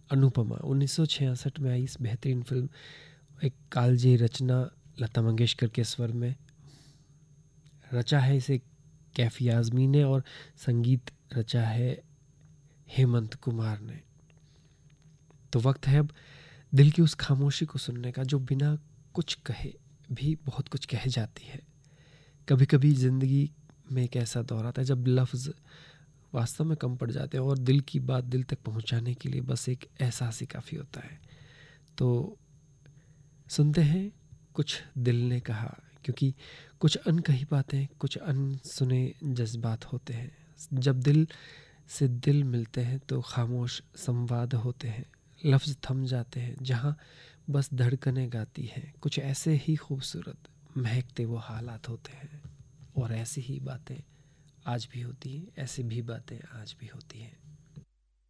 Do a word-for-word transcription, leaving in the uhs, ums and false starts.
अनुपमा उन्नीस सौ छियासठ में आई इस बेहतरीन फिल्म, एक कालजयी रचना लता मंगेशकर के स्वर में, रचा है इसे कैफी आज़मी ने और संगीत रचा है हेमंत कुमार ने। तो वक्त है अब दिल की उस खामोशी को सुनने का जो बिना कुछ कहे भी बहुत कुछ कह जाती है। कभी कभी ज़िंदगी में एक ऐसा दौर आता है जब लफ्ज़ वास्तव में कम पड़ जाते हैं और दिल की बात दिल तक पहुंचाने के लिए बस एक एहसास ही काफ़ी होता है। तो सुनते हैं कुछ दिल ने कहा, क्योंकि कुछ अनकही बातें, कुछ अनसुने जज्बात होते हैं। जब दिल से दिल मिलते हैं तो खामोश संवाद होते हैं, लफ्ज़ थम जाते हैं जहाँ बस धड़कनें गाती हैं। कुछ ऐसे ही खूबसूरत महकते वो हालात होते हैं, और ऐसी ही बातें आज भी होती हैं, ऐसी भी बातें आज भी होती हैं।